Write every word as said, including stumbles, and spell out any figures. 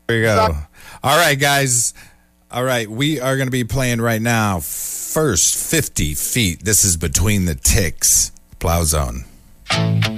There you go. All right, guys. All right, we are going to be playing right now. First fifty feet. This is Between the Ticks. Plow Zone.